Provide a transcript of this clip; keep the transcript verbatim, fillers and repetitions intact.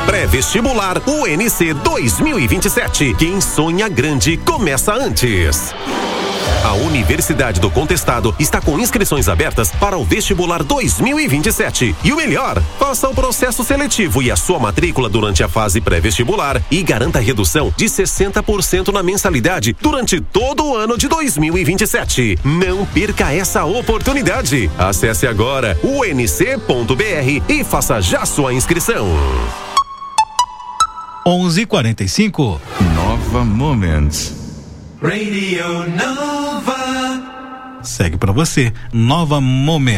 Pré-vestibular U N C dois mil e vinte e sete. Quem sonha grande começa antes. A Universidade do Contestado está com inscrições abertas para o vestibular dois mil e vinte e sete. E o melhor, faça o processo seletivo e a sua matrícula durante a fase pré-vestibular e garanta redução de sessenta por cento na mensalidade durante todo o ano de dois mil e vinte e sete. Não perca essa oportunidade. Acesse agora u n c ponto b r e faça já sua inscrição. onze e quarenta e cinco. Nova Moments. Radio Nova. Segue pra você, Nova Moments.